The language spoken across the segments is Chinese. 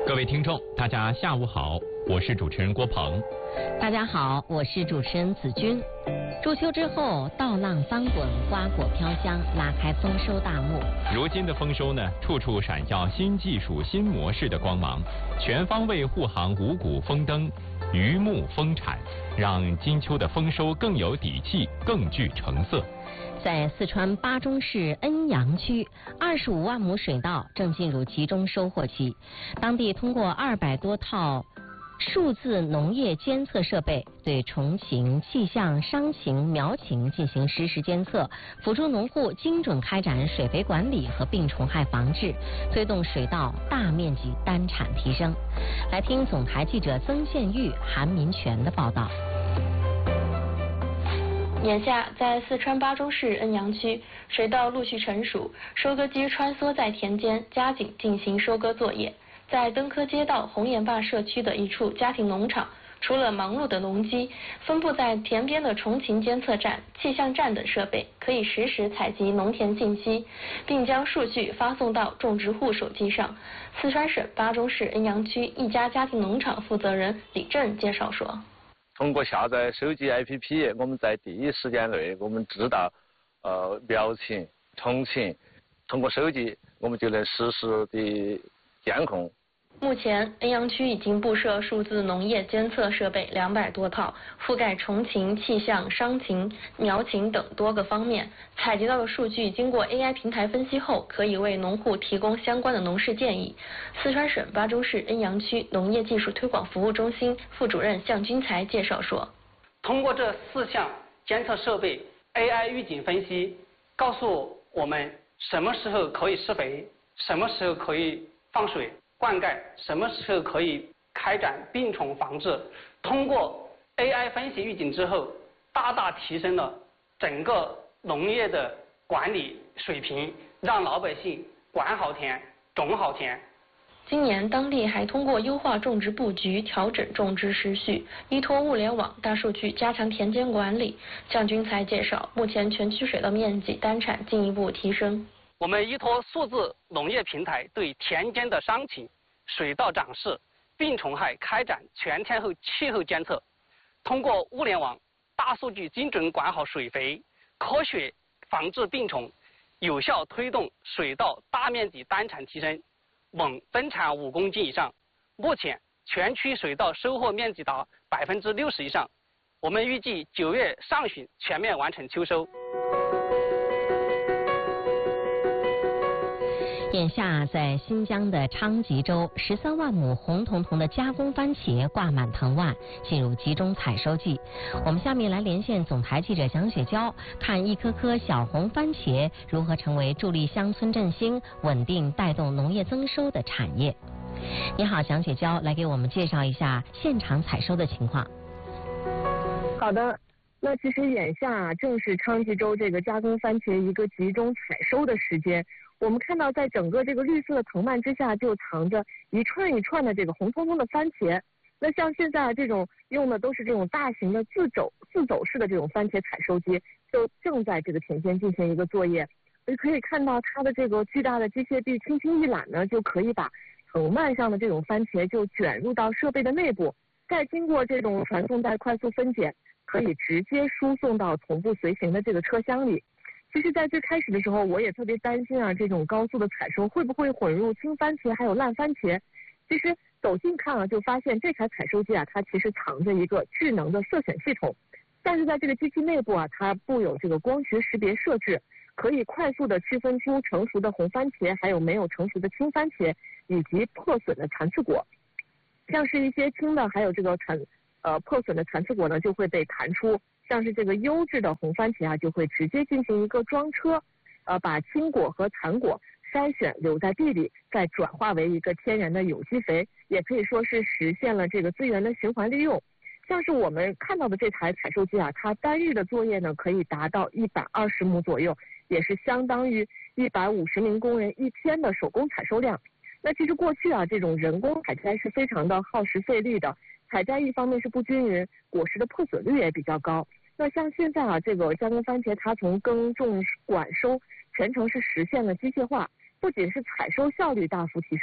各位听众，大家下午好，我是主持人郭鹏。 大家好，我是主持人子君。入秋之后，稻浪翻滚，瓜果飘香，拉开丰收大幕。 如今的丰收呢，处处闪耀新技术、新模式的光芒，全方位护航五谷丰登、渔牧丰产，让金秋的丰收更有底气，更具成色。 在四川巴中市恩阳区，25万亩水稻正进入集中收获期。当地通过200多套数字农业监测设备，对虫禽、气象、伤禽、苗禽进行实时监测，辅助农户精准开展水肥管理和病虫害防治，推动水稻大面积单产提升。来听总台记者曾宪玉、韩民权的报道。 眼下，在四川巴中市恩阳区，水稻陆续成熟，收割机穿梭在田间，加紧进行收割作业。在登科街道红岩坝社区的一处家庭农场，除了忙碌的农机，分布在田边的虫禽监测站、气象站等设备可以实时采集农田信息，并将数据发送到种植户手机上。四川省巴中市恩阳区一家家庭农场负责人李正介绍说， 通过下载手机 APP， 我们在第一时间内我们知道苗禽、虫禽，通过手机我们就能实时的监控。 目前，恩阳区已经布设数字农业监测设备200多套，覆盖虫禽、气象、伤禽、苗禽等多个方面。采集到的数据经过 AI 平台分析后，可以为农户提供相关的农事建议。四川省巴中市恩阳区农业技术推广服务中心副主任向军才介绍说， 通过这4项监测设备 AI 预警分析，告诉我们什么时候可以施肥，什么时候可以放水灌溉，什么时候可以开展病虫防治。通过 AI 分析预警之后，大大提升了整个农业的管理水平，让老百姓管好田、种好田。 今年当地还通过优化种植布局、调整种植时序，依托物联网、大数据加强田间管理。向军才介绍，目前全区水稻面积单产进一步提升。 我们依托数字农业平台，对田间的伤禽、水稻长势、病虫害开展全天候气候监测，通过物联网、大数据精准管好水肥，科学防治病虫，有效推动水稻大面积单产提升，稳增产5公斤以上。目前全区水稻收获面积达60%以上，我们预计9月上旬全面完成秋收。 眼下，在新疆的昌吉州，13万亩红彤彤的加工番茄挂满藤蔓，进入集中采收季。我们下面来连线总台记者蒋雪娇，看一颗颗小红番茄如何成为助力乡村振兴、稳定带动农业增收的产业。你好，蒋雪娇，来给我们介绍一下现场采收的情况。 好的，那其实眼下正是昌吉州这个加工番茄一个集中采收的时间。我们看到，在整个这个绿色的藤蔓之下，就藏着一串一串的这个红彤彤的番茄。那像现在这种用的都是这种大型的自走式的这种番茄采收机，就正在这个田间进行一个作业。可以看到它的这个巨大的机械臂轻轻一揽呢，就可以把藤蔓上的这种番茄就卷入到设备的内部，再经过这种传送带快速分拣，可以直接输送到同步随行的这个车厢里。其实在最开始的时候，我也特别担心这种高速的采收会不会混入青番茄还有烂番茄。其实走近看就发现这台采收机它其实藏着一个智能的色选系统，但是在这个机器内部它布有这个光学识别设置，可以快速的区分出成熟的红番茄还有没有成熟的青番茄以及破损的残次果。像是一些青的还有这个破损的残次果呢，就会被弹出。像是这个优质的红番茄就会直接进行一个装车，把青果和残果筛选留在地里，再转化为一个天然的有机肥，也可以说是实现了这个资源的循环利用。像是我们看到的这台采收机它单日的作业呢可以达到120亩左右，也是相当于150名工人一天的手工采收量。那其实过去这种人工采摘是非常的耗时费力的，采摘一方面是不均匀，果实的破损率也比较高。那像现在这个加工番茄它从耕种管收全程是实现了机械化，不仅是采收效率大幅提升了，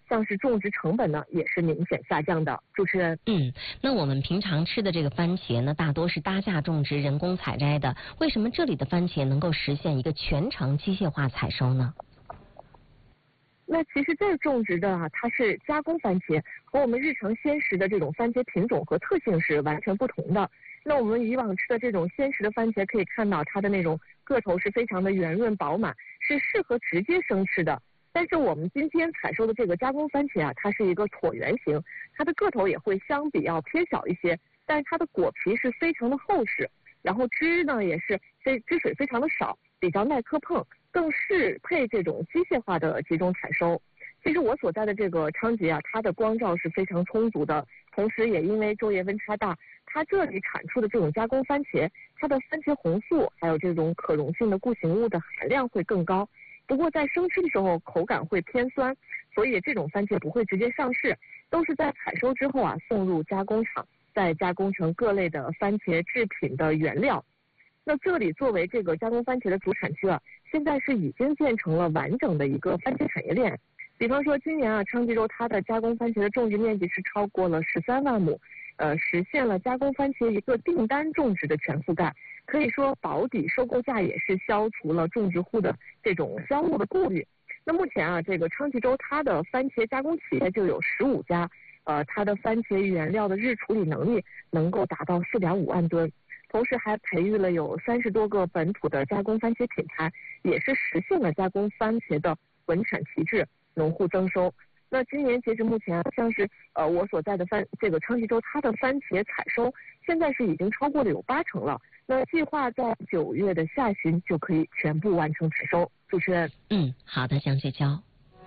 像是种植成本呢也是明显下降的。主持人， 那我们平常吃的这个番茄呢，大多是搭架种植、人工采摘的，为什么这里的番茄能够实现一个全程机械化采收呢？ 那其实这种植的它是加工番茄，和我们日常鲜食的这种番茄品种和特性是完全不同的。那我们以往吃的这种鲜食的番茄，可以看到它的那种个头是非常的圆润饱满，是适合直接生吃的。但是我们今天采收的这个加工番茄它是一个椭圆形，它的个头也会相比要偏小一些，但是它的果皮是非常的厚实，然后汁呢也是汁水非常的少，比较耐磕碰，更适配这种机械化的集中采收。其实我所在的这个昌吉它的光照是非常充足的，同时也因为昼夜温差大，它这里产出的这种加工番茄，它的番茄红素还有这种可溶性的固形物的含量会更高。不过在生吃的时候口感会偏酸，所以这种番茄不会直接上市，都是在采收之后送入加工厂，再加工成各类的番茄制品的原料。那这里作为这个加工番茄的主产区现在是已经建成了完整的一个番茄产业链。比方说今年昌吉州它的加工番茄的种植面积是超过了13万亩，实现了加工番茄一个订单种植的全覆盖。可以说保底收购价也是消除了种植户的这种销路的顾虑。那目前这个昌吉州它的番茄加工企业就有15家，它的番茄原料的日处理能力能够达到4.5万吨。同时还培育了有30多个本土的加工番茄品牌，也是实现了加工番茄的稳产提质，农户增收。那今年截至目前像是我所在的这个昌吉州，它的番茄采收现在是已经超过了有80%了。那计划在9月的下旬就可以全部完成采收。主持人， 好的，蒋雪娇。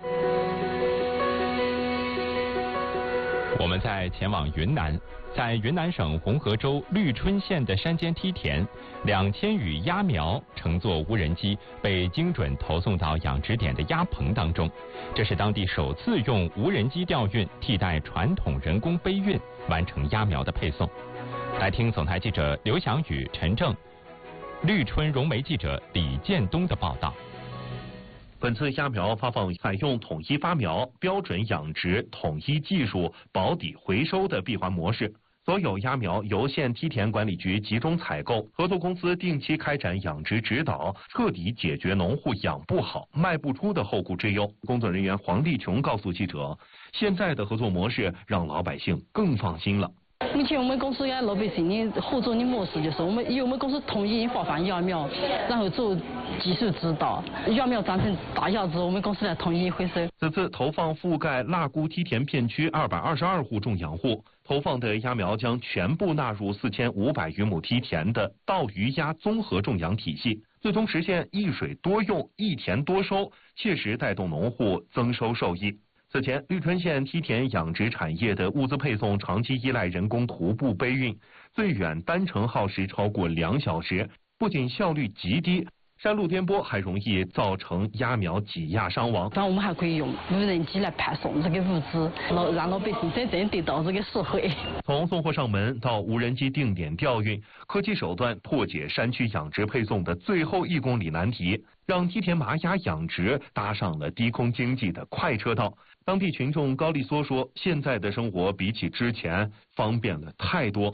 我们再前往云南，在云南省红河州绿春县的山间梯田，2000羽鸭苗乘坐无人机被精准投送到养殖点的鸭棚当中。这是当地首次用无人机调运替代传统人工背运，完成鸭苗的配送。来听总台记者刘翔宇、陈正、绿春融媒记者李建东的报道。 本次鸭苗发放采用统一发苗、标准养殖、统一技术、保底回收的闭环模式。所有鸭苗由县梯田管理局集中采购，合作公司定期开展养殖指导，彻底解决农户养不好、卖不出的后顾之忧。工作人员黄立琼告诉记者，现在的合作模式让老百姓更放心了。 目前我们公司跟老百姓的合作的模式就是我们公司统一发放鸭苗，然后做技术指导，鸭苗长成大鸭子，我们公司来统一回收。 此次投放覆盖腊沽梯田片区222户种养户，投放的鸭苗将全部纳入4500余亩梯田的稻鱼鸭综合种养体系，最终实现一水多用、一田多收，切实带动农户增收受益。此前，绿春县梯田养殖产业的物资配送长期依赖人工徒步背运，最远单程耗时超过2小时，不仅效率极低，山路颠簸还容易造成鸭苗挤压伤亡。 但我们还可以用无人机来派送这个物资，让老百姓真正得到这个实惠。 从送货上门到无人机定点调运，科技手段破解山区养殖配送的最后1公里难题，让梯田麻鸭养殖搭上了低空经济的快车道。当地群众高丽梭说，现在的生活比起之前方便了太多。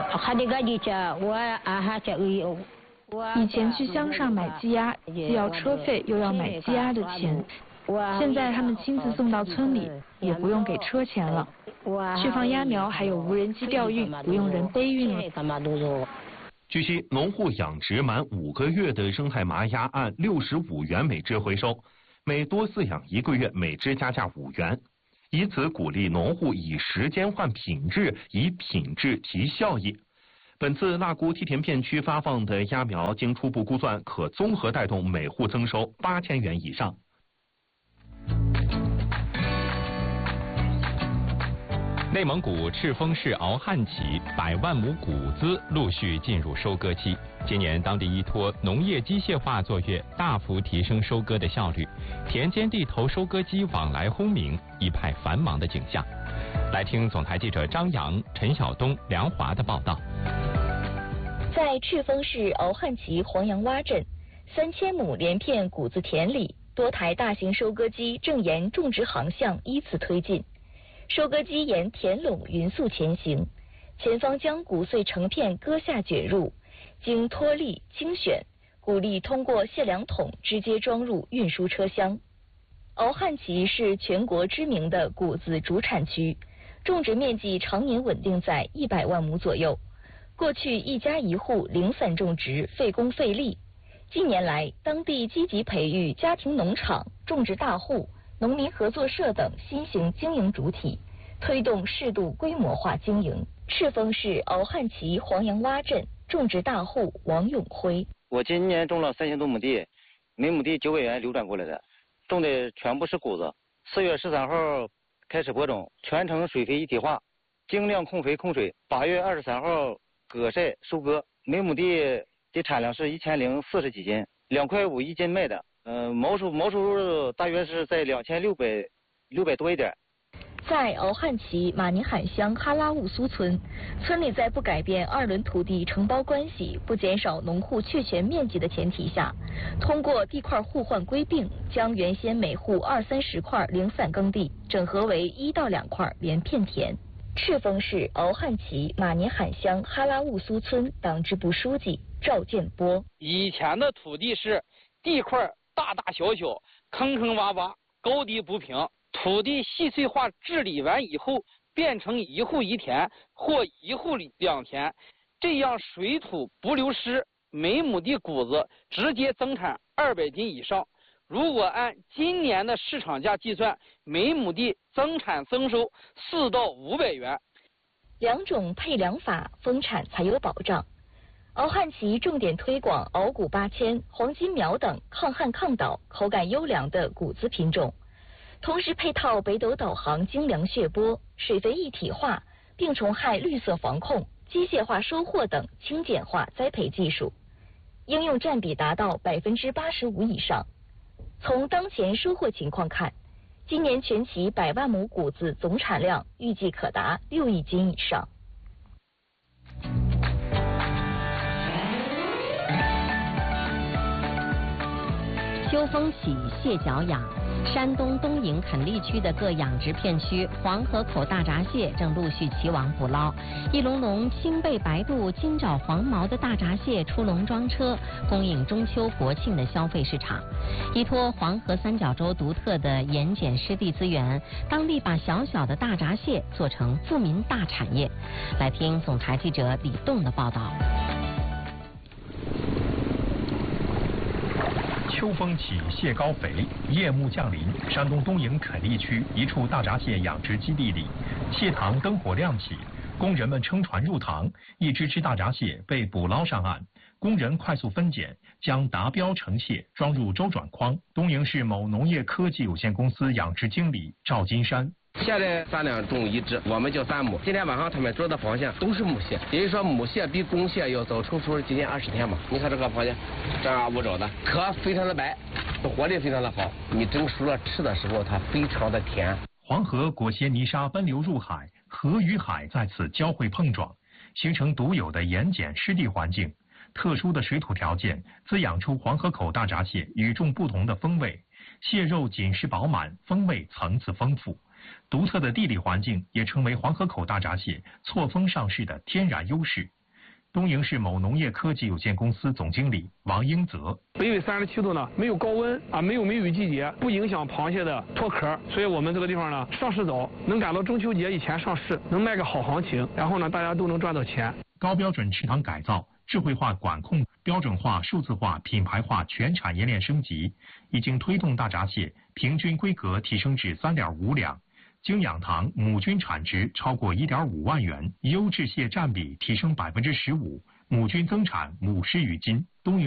以前去乡上买鸡鸭，既要车费又要买鸡鸭的钱，现在他们亲自送到村里，也不用给车钱了。去放鸭苗还有无人机调运，不用人背运了。 据悉，农户养殖满5个月的生态麻鸭按65元每只回收，每多饲养1个月每只加价5元，以此鼓励农户以时间换品质，以品质提效益。本次腊沽梯田片区发放的鸭苗，经初步估算，可综合带动每户增收8000元以上。 内蒙古赤峰市敖汉旗100万亩谷资陆续进入收割期。今年当地依托农业机械化作业，大幅提升收割的效率，田间地头收割机往来轰鸣，一派繁忙的景象。来听总台记者张扬、陈晓东、梁华的报道。 在赤峰市敖汉旗黄杨洼镇，3000亩连片谷子田里多台大型收割机正沿种植航向依次推进，收割机沿田垄匀速前行，前方将谷穗成片割下卷入，经脱粒精选，谷粒通过卸粮桶直接装入运输车厢。敖汉旗是全国知名的谷子主产区，种植面积常年稳定在100万亩左右。过去一家一户零散种植，费工费力。近年来，当地积极培育家庭农场、种植大户、农民合作社等新型经营主体，推动适度规模化经营。赤峰市敖汉旗黄杨洼镇种植大户王永辉： 我今年种了3000多亩地，每亩地900元流转过来的，种的全部是谷子。4月13号开始播种，全程水肥一体化，精量控肥控水。8月23号割晒收割，每亩地的产量是1040几斤，2.5块一斤卖的。毛收入大约是在2600多一点。 在敖汉旗马尼罕乡哈拉兀苏村，村里在不改变2轮土地承包关系、不减少农户确权面积的前提下，通过地块互换归并，将原先每户20-30块零散耕地整合为1到2块连片田。赤峰市敖汉旗马尼罕乡哈拉兀苏村党支部书记赵建波： 以前的土地是地块大大小小、坑坑洼洼、高低不平，土地细碎化治理完以后，变成1户1田或1户2田，这样水土不流失，每亩地谷子直接增产200斤以上。如果按今年的市场价计算，每亩地增产增收4到500元。 2种配粮法，丰产才有保障。敖汉旗重点推广敖谷8000、黄金苗等抗旱抗倒、口感优良的谷子品种，同时配套北斗导航精粮血播、水肥一体化、病虫害绿色防控、机械化收获等轻简化栽培技术，应用占比达到85%以上。从当前收获情况看，今年全旗100万亩谷子总产量预计可达6亿斤以上。 秋风起，蟹脚痒。山东东营垦利区的各养殖片区，黄河口大闸蟹正陆续齐网捕捞，一笼笼青背白肚、金爪黄毛的大闸蟹出笼装车，供应中秋国庆的消费市场。依托黄河三角洲独特的盐碱湿地资源，当地把小小的大闸蟹做成富民大产业。来听总台记者李栋的报道。 秋风起，蟹高肥，夜幕降临。山东东营垦利区一处大闸蟹养殖基地里，蟹塘灯火亮起，工人们撑船入塘，一只只大闸蟹被捕捞上岸。工人快速分拣，将达标成蟹装入周转筐。东营市某农业科技有限公司养殖经理赵金山。 现在3两重1只，我们叫3亩。今天晚上他们捉的螃蟹都是母蟹，也就是说母蟹比公蟹要早成熟接近20天嘛。你看这个螃蟹，正儿不找的，壳非常的白，活力非常的好。你蒸熟了吃的时候，它非常的甜。 黄河裹挟泥沙奔流入海，河与海在此交汇碰撞，形成独有的盐碱湿地环境。特殊的水土条件滋养出黄河口大闸蟹与众不同的风味，蟹肉紧实饱满，风味层次丰富。独特的地理环境也成为黄河口大闸蟹错峰上市的天然优势。东营市某农业科技有限公司总经理王英泽： 北纬37度呢，没有高温啊，没有梅雨季节，不影响螃蟹的脱壳，所以我们这个地方呢上市早，能赶到中秋节以前上市，能卖个好行情，然后呢大家都能赚到钱。 高标准池塘改造、智慧化管控、标准化、数字化、品牌化全产业链升级，已经推动大闸蟹平均规格提升至3.5两。精养塘亩均产值超过1.5万元，优质蟹占比提升15%，亩均增产50余斤。东营